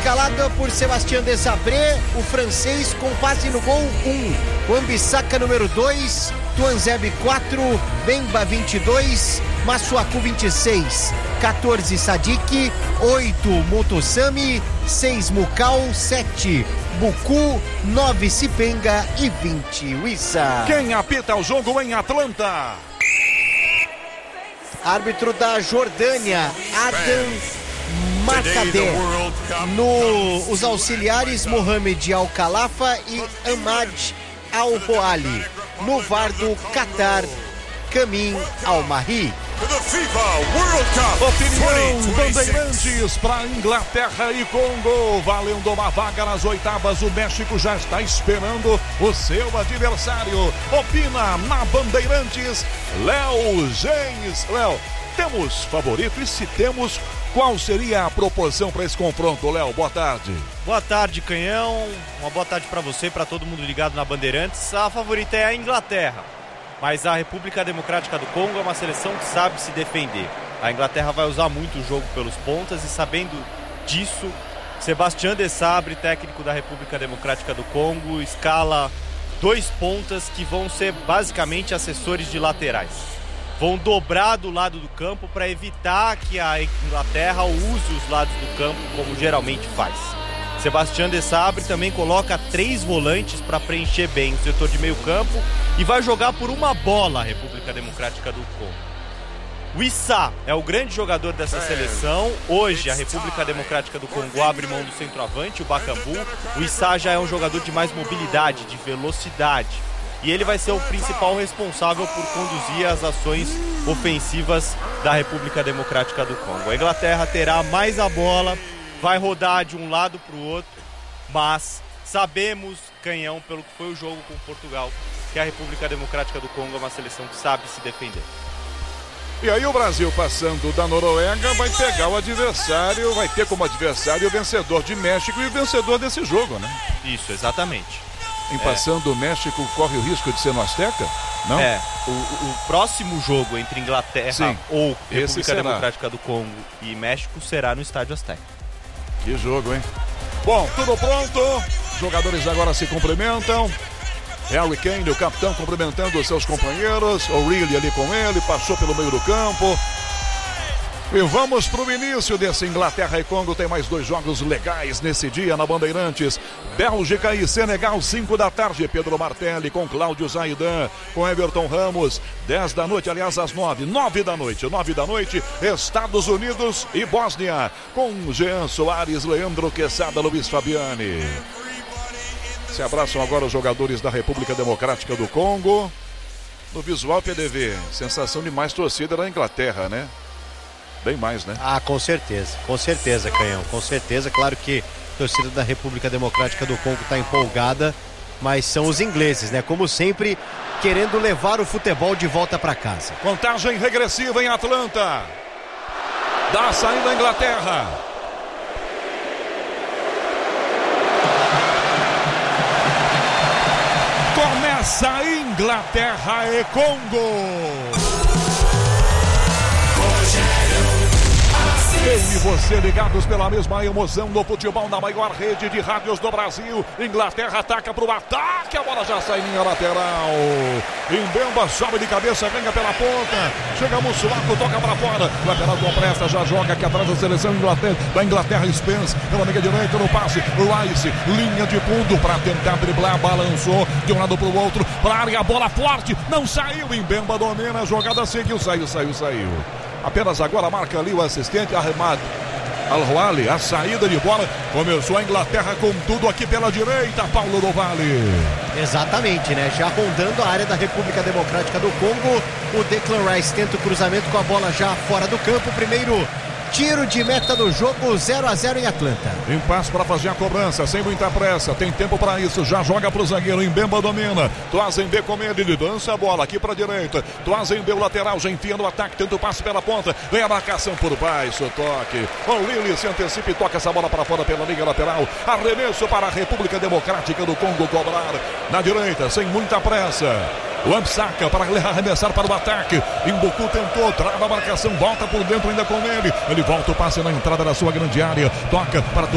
escalada por Sébastien Desabré, o francês com passe no gol 1. Wan-Bissaka número 2, Tuanzebe 4, Bemba 22, Massuaku 26, 14 Sadik, 8 Motosami, 6 Mukau, 7 Buku, 9 Sipenga e 20 Wissa. Quem apita o jogo em Atlanta? Árbitro da Jordânia, Adam Markadeh. Os auxiliares Mohamed Al-Khalafa e Ahmad Al-Boali. No VAR do Qatar, Kamin Al-Mahri. Opinião Bandeirantes para Inglaterra e Congo, valendo uma vaga nas oitavas. O México já está esperando o seu adversário. Opina na Bandeirantes, Léo Gens. Léo, temos favorito? E se temos, qual seria a proporção para esse confronto, Léo? Boa tarde. Boa tarde, Canhão. Uma boa tarde para você e para todo mundo ligado na Bandeirantes. A favorita é a Inglaterra, mas a República Democrática do Congo é uma seleção que sabe se defender. A Inglaterra vai usar muito o jogo pelos pontas e, sabendo disso, Sébastien Desabré, técnico da República Democrática do Congo, escala 2 pontas que vão ser basicamente assessores de laterais. Vão dobrar do lado do campo para evitar que a Inglaterra use os lados do campo como geralmente faz. Sébastien Desabré também coloca 3 volantes para preencher bem o setor de meio campo e vai jogar por uma bola a República Democrática do Congo. O Issa é o grande jogador dessa seleção. Hoje a República Democrática do Congo abre mão do centroavante, o Bakambu. O Issa já é um jogador de mais mobilidade, de velocidade. E ele vai ser o principal responsável por conduzir as ações ofensivas da República Democrática do Congo. A Inglaterra terá mais a bola, vai rodar de um lado para o outro, mas sabemos, Canhão, pelo que foi o jogo com Portugal, que a República Democrática do Congo é uma seleção que sabe se defender. E aí o Brasil, passando da Noruega, vai pegar o adversário, vai ter como adversário o vencedor de México e o vencedor desse jogo, né? Isso, exatamente. Em passando o México, corre o risco de ser no Azteca? Não? O próximo jogo entre Inglaterra ou República Democrática do Congo e México será no Estádio Azteca. Que jogo, hein? Bom, tudo pronto. Jogadores agora se cumprimentam. Harry Kane, o capitão, cumprimentando os seus companheiros. O'Reilly ali com ele, passou pelo meio do campo. E vamos para o início desse Inglaterra e Congo. Tem mais 2 jogos legais nesse dia na Bandeirantes. Bélgica e Senegal, 5 da tarde. Pedro Martelli com Cláudio Zaidan, com Everton Ramos. 10 da noite, aliás, às 9. 9 da noite, Estados Unidos e Bósnia. Com Jean Soares, Leandro Quesada, Luiz Fabiani. Se abraçam agora os jogadores da República Democrática do Congo. No visual, PDV, sensação de mais torcida na Inglaterra, né? Bem mais, né? Ah, com certeza, Canhão, com certeza. Claro que a torcida da República Democrática do Congo está empolgada, mas são os ingleses, né? Como sempre, querendo levar o futebol de volta para casa. Contagem regressiva em Atlanta. Dá a saída da Inglaterra. Começa Inglaterra e Congo. Eu e você ligados pela mesma emoção no futebol na maior rede de rádios do Brasil. Inglaterra ataca para o ataque, a bola já sai em linha lateral. Mbemba sobe de cabeça, ganha pela ponta. Chega Mussuaku, toca para fora. Lateral com presta, já joga aqui atrás da seleção da Inglaterra. Spence pela meia direita no passe. Rice, linha de fundo para tentar driblar. Balançou de um lado para o outro. Para a área, bola forte. Não saiu. Mbemba domina, a jogada seguiu. Saiu. Apenas agora marca ali o assistente Ahmad Al-Boali. A saída de bola. Começou a Inglaterra com tudo aqui pela direita. Paulo do Vale. Exatamente, né? Já rondando a área da República Democrática do Congo. O Declan Rice tenta o cruzamento com a bola já fora do campo. Primeiro tiro de meta do jogo, 0-0 em Atlanta. Impasse para fazer a cobrança, sem muita pressa. Tem tempo para isso, já joga para o zagueiro. Mbemba domina. Tuazembe com ele dança a bola aqui para a direita. Tuazembe o lateral, já enfia no ataque. Tenta o passe pela ponta. Vem a marcação por baixo, toque. O Lili se antecipa e toca essa bola para fora pela linha lateral. Arremesso para a República Democrática do Congo cobrar. Na direita, sem muita pressa. Wan-Bissaka para arremessar para o ataque. Mbuku tentou, trava a marcação, volta por dentro ainda com ele. Ele volta o passe na entrada da sua grande área. Toca para